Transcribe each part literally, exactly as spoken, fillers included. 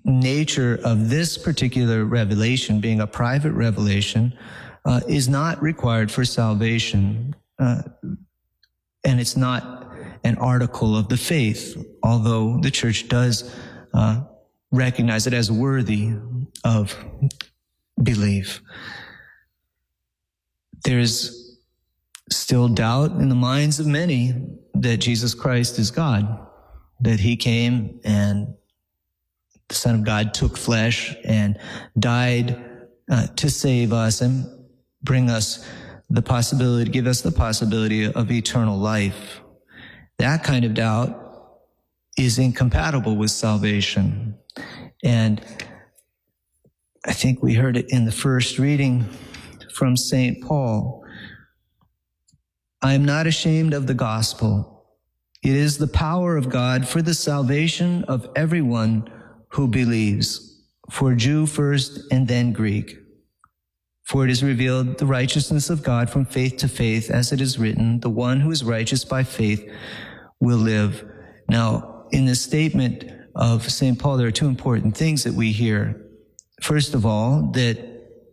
nature of this particular revelation, being a private revelation, uh, is not required for salvation. Uh, and it's not an article of the faith, although the church does uh, recognize it as worthy of belief. There's still doubt in the minds of many that Jesus Christ is God, that he came and the Son of God took flesh and died uh, to save us and bring us the possibility, give us the possibility of eternal life. That kind of doubt is incompatible with salvation. And I think we heard it in the first reading from Saint Paul. I am not ashamed of the gospel. It is the power of God for the salvation of everyone who believes, for Jew first and then Greek. For it is revealed the righteousness of God from faith to faith, as it is written, the one who is righteous by faith will live. Now, in this statement of Saint Paul, there are two important things that we hear. First of all, that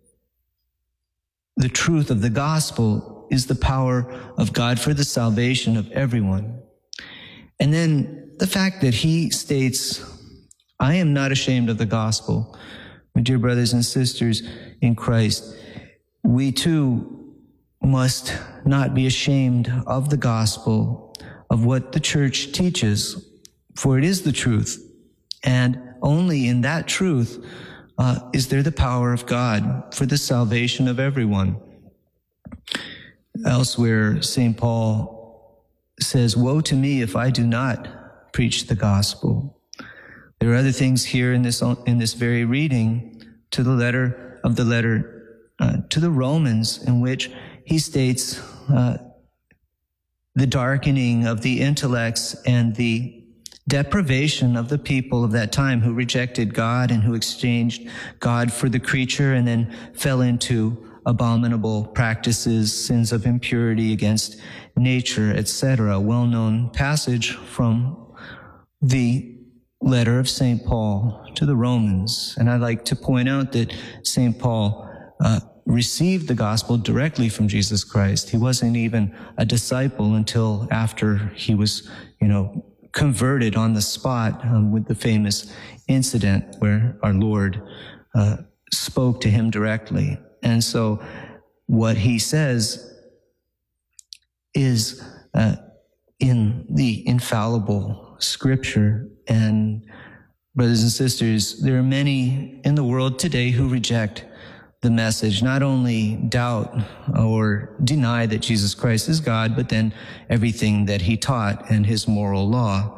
the truth of the gospel is the power of God for the salvation of everyone. And then the fact that he states, I am not ashamed of the gospel. My dear brothers and sisters in Christ, we too must not be ashamed of the gospel, of what the church teaches, for it is the truth. And only in that truth uh, is there the power of God for the salvation of everyone. Elsewhere, Saint Paul says, woe to me if I do not preach the gospel. There are other things here in this in this very reading to the letter of the letter uh, to the Romans, in which he states uh, the darkening of the intellects and the deprivation of the people of that time who rejected God and who exchanged God for the creature and then fell into abominable practices, sins of impurity against nature, et cetera. A well-known passage from the letter of Saint Paul to the Romans. And I'd like to point out that Saint Paul uh, received the gospel directly from Jesus Christ. He wasn't even a disciple until after he was, you know, converted on the spot um, with the famous incident where our Lord uh, spoke to him directly. And so what he says is uh, in the infallible scripture. And brothers and sisters, there are many in the world today who reject the message, not only doubt or deny that Jesus Christ is God, but then everything that he taught and his moral law.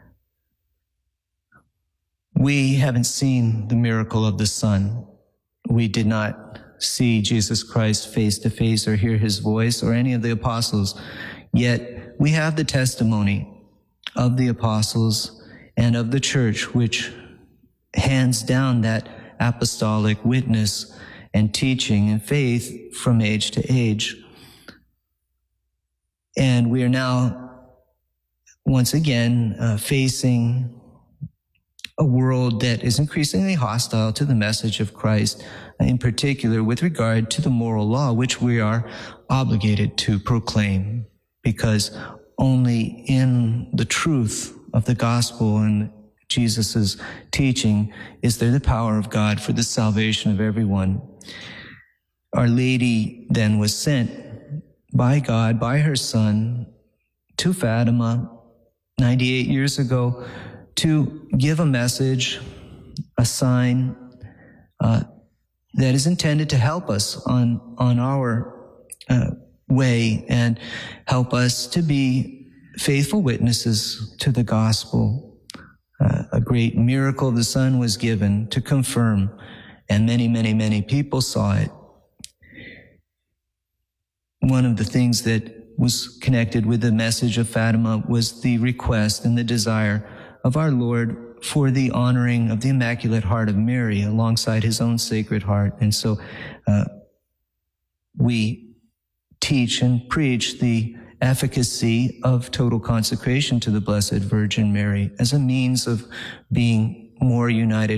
We haven't seen the miracle of the Son. We did not see Jesus Christ face to face or hear his voice or any of the apostles. Yet we have the testimony of the apostles and of the church, which hands down that apostolic witness and teaching and faith from age to age. And we are now once again uh, facing a world that is increasingly hostile to the message of Christ, in particular with regard to the moral law, which we are obligated to proclaim, because only in the truth of the gospel and Jesus' teaching is there the power of God for the salvation of everyone. Our Lady then was sent by God, by her Son, to Fatima ninety-eight years ago to give a message, a sign uh, that is intended to help us on, on our uh, way and help us to be faithful witnesses to the gospel. Uh, a great miracle of the Son was given to confirm, and many, many, many people saw it. One of the things that was connected with the message of Fatima was the request and the desire of our Lord for the honoring of the Immaculate Heart of Mary alongside his own Sacred Heart. And so uh, we teach and preach the efficacy of total consecration to the Blessed Virgin Mary as a means of being more united